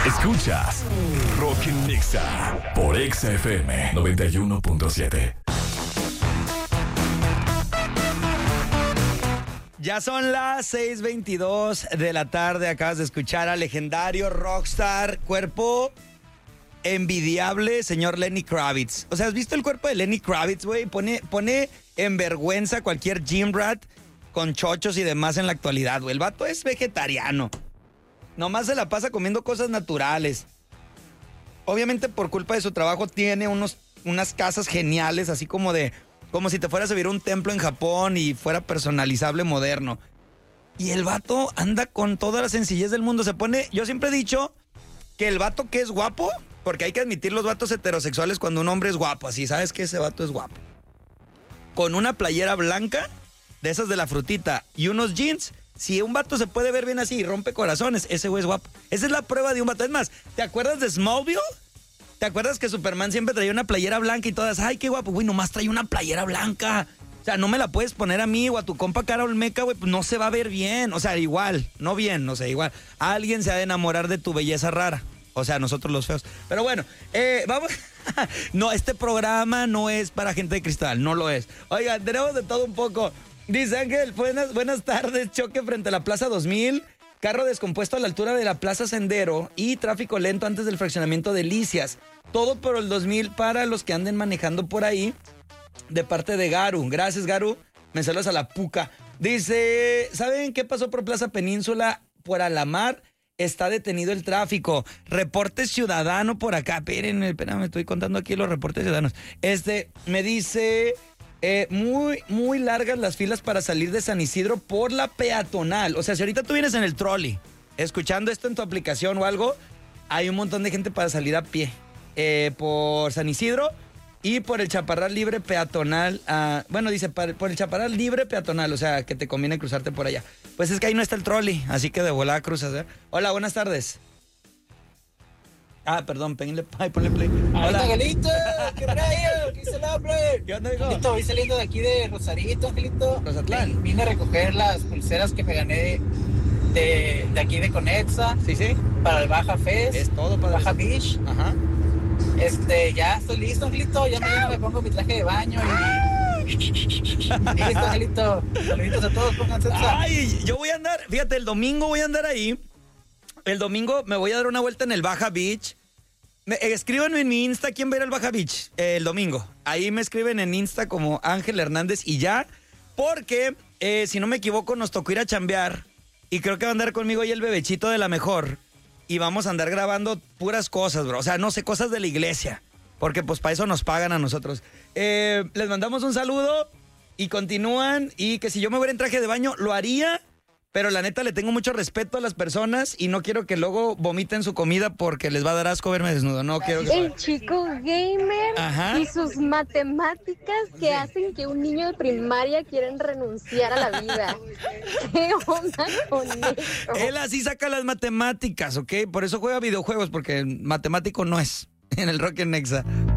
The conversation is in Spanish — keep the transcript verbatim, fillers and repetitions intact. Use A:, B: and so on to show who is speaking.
A: Escuchas Rock en Nexa por Exa F M noventa y uno punto siete.
B: Ya son las seis veintidós de la tarde. Acabas de escuchar al legendario rockstar, cuerpo envidiable, señor Lenny Kravitz. O sea, ¿has visto el cuerpo de Lenny Kravitz, güey? Pone, pone en vergüenza cualquier gym rat con chochos y demás en la actualidad, güey. El vato es vegetariano. Nomás se la pasa comiendo cosas naturales. Obviamente, por culpa de su trabajo, tiene unos, unas casas geniales, así como de... Como si te fueras a vivir a un templo en Japón y fuera personalizable moderno. Y el vato anda con toda la sencillez del mundo. Se pone... Yo siempre he dicho que el vato que es guapo, porque hay que admitir los vatos heterosexuales cuando un hombre es guapo. Así, ¿sabes que ese vato es guapo? Con una playera blanca, de esas de la frutita, y unos jeans... Si un vato se puede ver bien así y rompe corazones, ese güey es guapo. Esa es la prueba de un vato. Es más, ¿te acuerdas de Smallville? ¿Te acuerdas que Superman siempre traía una playera blanca y todas? ¡Ay, qué guapo! Güey, nomás trae una playera blanca. O sea, no me la puedes poner a mí o a tu compa Cara Olmeca, güey, pues no se va a ver bien. O sea, igual, no bien, no sé, igual. Alguien se ha de enamorar de tu belleza rara. O sea, nosotros los feos. Pero bueno, eh, vamos... No, este programa no es para gente de cristal, no lo es. Oigan, tenemos de todo un poco... Dice Ángel, buenas, buenas tardes, choque frente a la Plaza dos mil, carro descompuesto a la altura de la Plaza Sendero y tráfico lento antes del fraccionamiento de Licias. Todo por el dos mil para los que anden manejando por ahí, de parte de Garu. Gracias, Garu. Me saludas a la Puca. Dice, ¿saben qué pasó por Plaza Península? Por Alamar está detenido el tráfico. Reporte ciudadano por acá. Espérenme, espérenme, estoy contando aquí los reportes ciudadanos. Este, me dice... Eh, muy, muy largas las filas para salir de San Isidro por la peatonal. O sea, si ahorita tú vienes en el trolley, escuchando esto en tu aplicación o algo, hay un montón de gente para salir a pie. Eh, por San Isidro y por el Chaparral Libre Peatonal. Uh, bueno, dice, por el Chaparral Libre Peatonal, o sea, que te conviene cruzarte por allá. Pues es que ahí no está el trolley, así que de volada cruzas, ¿eh? Hola, buenas tardes. Ah, perdón, ponle, ponle play.
C: Hola, Angelito, qué rayo, ¿qué hizo el hombre?
B: ¿Qué onda, hijo?
C: Angelito, voy saliendo de aquí de Rosarito, Angelito.
B: Rosatlán.
C: Vine a recoger las pulseras que me gané de, de aquí de Conetza.
B: Sí, sí.
C: Para el Baja Fest.
B: Es todo para
C: Baja Beach.
B: Ajá.
C: Este, ya estoy listo, Angelito. Ya mañana me pongo mi traje de baño y... Listo, Angelito. Saluditos a todos, pónganse.
B: Ay, yo voy a andar, fíjate, el domingo voy a andar ahí. El domingo me voy a dar una vuelta en el Baja Beach. Me, eh, escríbanme en mi Insta quién va a ir al Baja Beach eh, el domingo. Ahí me escriben en Insta como Ángel Hernández y ya. Porque, eh, si no me equivoco, nos tocó ir a chambear. Y creo que va a andar conmigo ahí el bebechito de la mejor. Y vamos a andar grabando puras cosas, bro. O sea, no sé, cosas de la iglesia. Porque pues para eso nos pagan a nosotros. Eh, les mandamos un saludo y continúan. Y que si yo me voy en traje de baño, lo haría... Pero la neta le tengo mucho respeto a las personas y no quiero que luego vomiten su comida porque les va a dar asco verme desnudo. No quiero que...
D: El chico gamer. Ajá. Y sus matemáticas que sí. hacen que un niño de primaria quieran renunciar a la vida. ¿Qué onda con eso?
B: Él así saca las matemáticas, ¿ok? Por eso juega videojuegos, porque matemático no es en el Rock en Nexa.